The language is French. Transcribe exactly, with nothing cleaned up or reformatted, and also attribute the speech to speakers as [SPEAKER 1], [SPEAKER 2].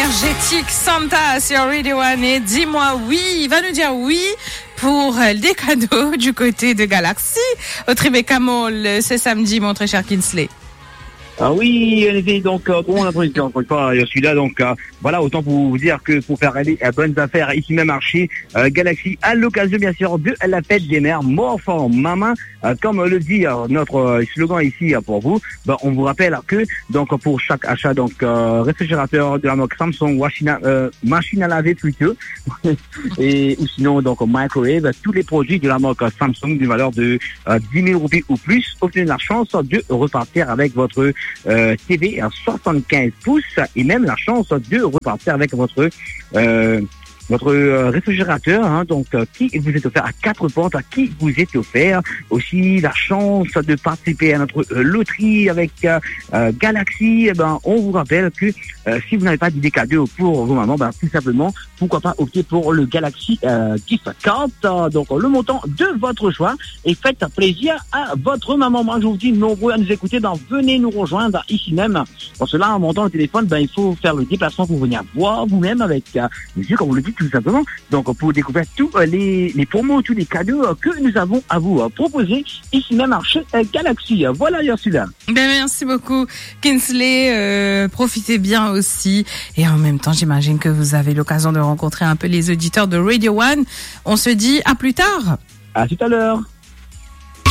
[SPEAKER 1] énergétique Santa sur Radio One et dis-moi oui, il va nous dire oui pour des cadeaux du côté de Galaxy au Tribeca Mall ce samedi, mon très cher Kinsley.
[SPEAKER 2] Ah oui, en effet, donc, euh, pour mon introduction, encore une fois, je suis là, donc, euh, voilà, autant pour vous dire que pour faire aller à bonnes affaires, ici même marché, euh, Galaxy, à l'occasion, bien sûr, de la fête des mères, More for Mama, euh, comme le dit euh, notre euh, slogan ici euh, pour vous, ben, on vous rappelle que, donc, pour chaque achat, donc, euh, réfrigérateur de la marque Samsung, machine à, euh, machine à laver plutôt, et, ou sinon, donc, microwave, tous les produits de la marque Samsung d'une valeur de euh, dix mille roupies ou plus, obtenez la chance de repartir avec votre Euh, T V à soixante-quinze pouces et même la chance de repartir avec votre euh, votre euh, réfrigérateur, hein, donc euh, qui vous est offert à quatre portes, à qui vous est offert aussi la chance de participer à notre euh, loterie avec euh, euh, Galaxy. Eh ben, on vous rappelle que euh, si vous n'avez pas d'idée cadeau pour vos mamans, ben, tout simplement, pourquoi pas opter pour le Galaxy euh, Gift Card, euh, donc le montant de votre choix, et faites plaisir à votre maman. Moi, je vous dis, nombreux à nous écouter, ben, venez nous rejoindre ici même. Pour cela, en montant le téléphone, ben, il faut faire le déplacement pour venir voir vous-même avec euh, les yeux, comme vous le dites, tout simplement. Donc, pour découvrir tous euh, les, les promos, tous les cadeaux euh, que nous avons à vous euh, proposer ici même à chez euh, Galaxy. Voilà, Ursula.
[SPEAKER 1] Ben, merci beaucoup, Kinsley. Euh, profitez bien aussi. Et en même temps, j'imagine que vous avez l'occasion de rencontrer un peu les auditeurs de Radio One. On se dit à plus tard.
[SPEAKER 2] À tout à l'heure.